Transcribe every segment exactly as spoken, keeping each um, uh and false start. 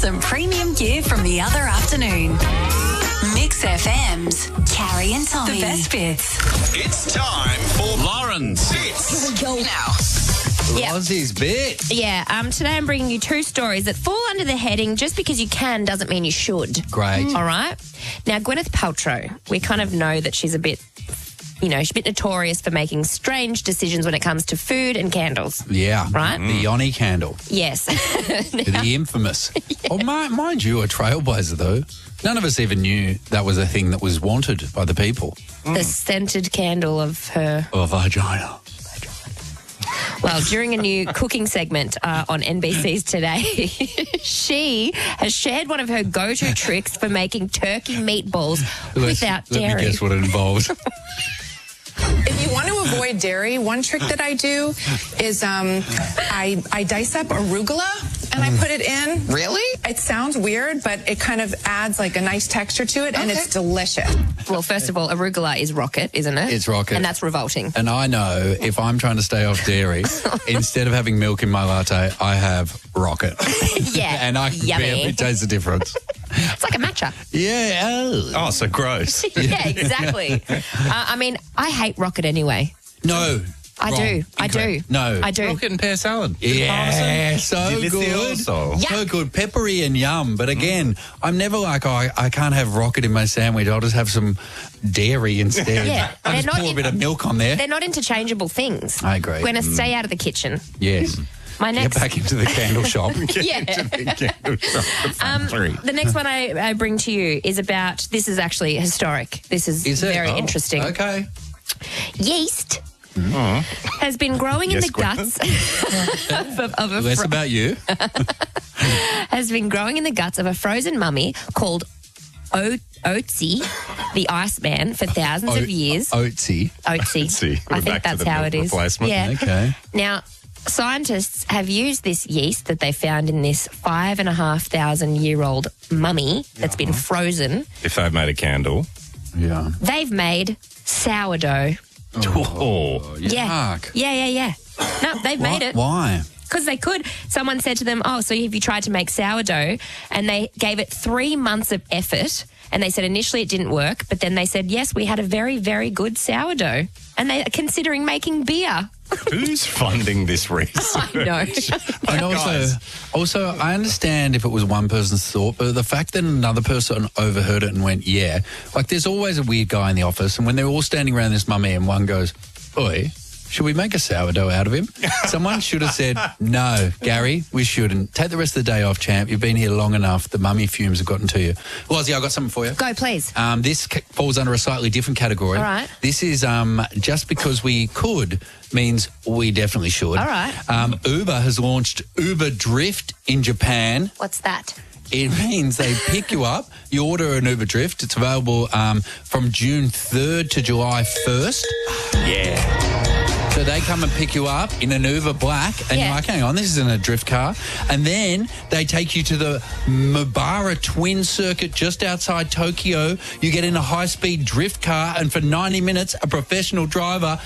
some premium gear from the other afternoon. Mix F M's Carrie and Tommy. The best bits. It's time for Lauren's Bits. Go now. Yep. Lozzie's bit. Yeah, um, today I'm bringing you two stories that fall under the heading just because you can doesn't mean you should. Great. All right? Now, Gwyneth Paltrow, we kind of know that she's a bit, you know, she's a bit notorious for making strange decisions when it comes to food and candles. Yeah. Right? The Yoni candle. Yes. The infamous. Oh, mi- mind you, a trailblazer, though. None of us even knew that was a thing that was wanted by the people. The scented candle of her... Or vagina. Well, during a new cooking segment uh, on N B C's Today, she has shared one of her go-to tricks for making turkey meatballs Let's- without Let dairy. me guess what it involves. If you want to avoid dairy, one trick that I do is um, I, I dice up arugula and I put it in. Really? It sounds weird, but it kind of adds like a nice texture to it, and Okay. it's delicious. Well, first of all, arugula is rocket, isn't it? It's rocket. And that's revolting. And I know if I'm trying to stay off dairy, instead of having milk in my latte, I have rocket. Yeah. And I can Yummy. barely taste the difference. It's like a matcha. Yeah. Oh. Oh, so gross. Yeah, exactly. uh, I mean, I hate rocket anyway. No. I Wrong. do. I do. Incorrect. No. I do. Rocket and pear salad. Yeah, so Delicioso. good. Yeah. So good. Peppery and yum. But again, I'm never like, oh, I, I can't have rocket in my sandwich. I'll just have some dairy instead. Yeah, I'll they're just not pour a in- bit of milk on there. They're not interchangeable things. I agree. We're going to stay out of the kitchen. Yes. My Get next... back into the candle shop. Yeah. Um, the next one I, I bring to you is about, this is actually historic. This is, Is it? very Oh, interesting. Okay. Yeast has been growing Yes, in the guts of, of a Less fro- about you. has been growing in the guts of a frozen mummy called o- Otzi, the Iceman, for thousands of years. Oatsy. Otzi. Otzi. I We're think back to that's the how milk it is. replacement. Yeah. Okay. Now, scientists have used this yeast that they found in this five and a half thousand year old mummy that's been frozen. If they've made a candle. Yeah. They've made sourdough. Oh. Yeah. Yuck. Yeah, yeah, yeah. No, they've made Why- it. Why? Because they could. Someone said to them, oh, so have you tried to make sourdough? And they gave it three months of effort. And they said initially it didn't work, but then they said, yes, we had a very, very good sourdough. And they are considering making beer. Who's funding this research? I know. And also, also, I understand if it was one person's thought, but the fact that another person overheard it and went, yeah, like there's always a weird guy in the office, and when they're all standing around this mummy and one goes, oi, should we make a sourdough out of him? Someone should have said, no, Gary, we shouldn't. Take the rest of the day off, champ. You've been here long enough. The mummy fumes have gotten to you. Lozzie, I've got something for you. Go, please. Um, this ca- falls under a slightly different category. All right. This is um, just because we could means we definitely should. All right. Um, Uber has launched Uber Drift in Japan. What's that? It means they pick you up, you order an Uber Drift. It's available um, from June third to July first. Yeah. So they come and pick you up in an Uber Black, and Yeah. you're like, hang on, this isn't a drift car. And then they take you to the Mabara Twin Circuit just outside Tokyo. You get in a high-speed drift car, and for ninety minutes, a professional driver...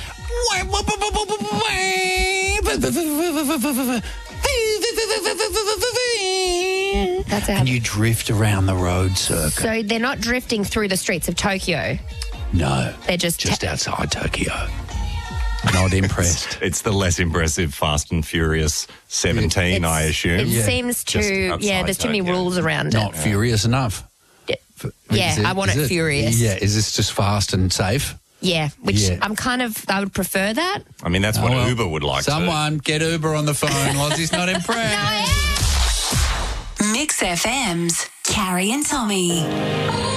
That's And you drift around the road circuit. So they're not drifting through the streets of Tokyo. No, They're just... just ta- outside Tokyo. Not impressed. It's the less impressive Fast and Furious seventeen, It's- I assume. It seems Just too... outside Yeah, there's too many Tokyo. rules around Not it. furious enough. Yeah. F- Yeah, is it- I want is it furious. Yeah, is this just fast and safe? Yeah, which Yeah. I'm kind of... I would prefer that. I mean, that's what Oh, well. Uber would like to. Someone get Uber on the phone. Lozzie's not impressed. Mix F M's Carrie and Tommy.